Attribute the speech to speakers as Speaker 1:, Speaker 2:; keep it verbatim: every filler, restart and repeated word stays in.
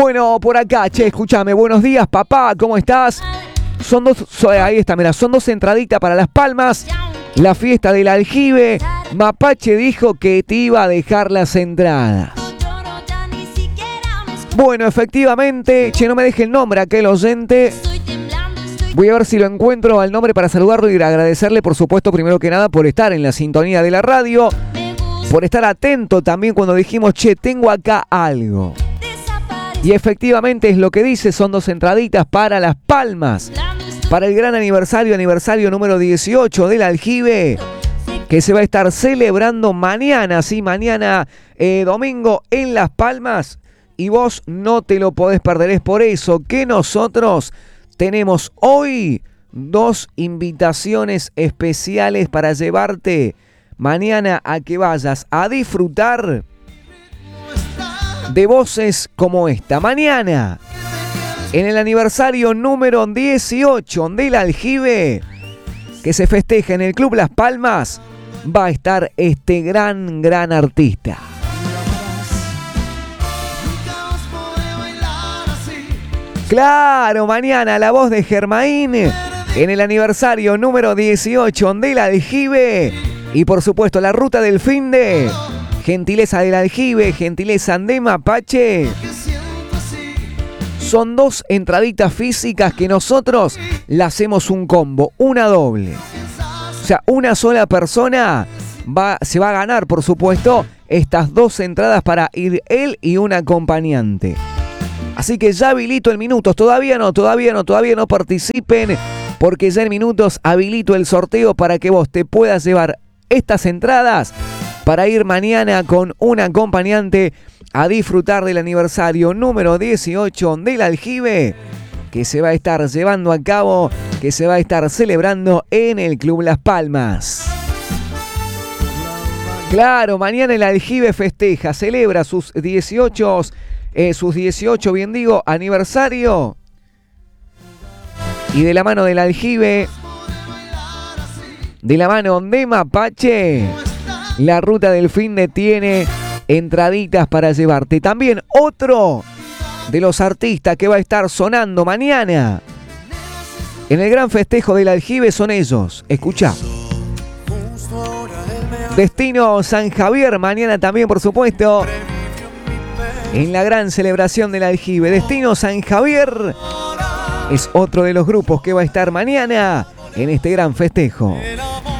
Speaker 1: Bueno, por acá, che, escúchame. Buenos días, papá, ¿cómo estás? Son dos, ahí está, mira, son dos entraditas para Las Palmas. La fiesta del aljibe. Mapache dijo que te iba a dejar las entradas. Bueno, efectivamente, che, no me deje el nombre aquel oyente. Voy a ver si lo encuentro al nombre para saludarlo y agradecerle, por supuesto, primero que nada, por estar en la sintonía de la radio. Por estar atento también cuando dijimos, che, tengo acá algo. Y efectivamente es lo que dice, son dos entraditas para Las Palmas. Para el gran aniversario, aniversario número dieciocho del aljibe, que se va a estar celebrando mañana, sí, mañana eh, domingo en Las Palmas. Y vos no te lo podés perder. Es por eso que nosotros tenemos hoy dos invitaciones especiales para llevarte mañana a que vayas a disfrutar de voces como esta. Mañana, en el aniversario número dieciocho del aljibe, que se festeja en el Club Las Palmas, va a estar este gran, gran artista. Claro, mañana la voz de Germain en el aniversario número dieciocho del aljibe. Y por supuesto la ruta del finde, gentileza del aljibe, gentileza de Mapache. Son dos entraditas físicas que nosotros le hacemos un combo, una doble. O sea, una sola persona va, se va a ganar, por supuesto, estas dos entradas para ir él y un acompañante. Así que ya habilito el minutos, todavía no, todavía no, todavía no participen, porque ya en minutos habilito el sorteo para que vos te puedas llevar estas entradas para ir mañana con un acompañante a disfrutar del aniversario número dieciocho del aljibe, que se va a estar llevando a cabo, que se va a estar celebrando en el Club Las Palmas. Claro, mañana el aljibe festeja, celebra sus dieciocho, eh, sus dieciocho, bien digo, aniversario. Y de la mano del aljibe, de la mano de Mapache, la ruta del finde tiene entraditas para llevarte. También otro de los artistas que va a estar sonando mañana en el gran festejo del aljibe son ellos. Escucha. Destino San Javier, mañana también, por supuesto, en la gran celebración del aljibe. Destino San Javier es otro de los grupos que va a estar mañana en este gran festejo.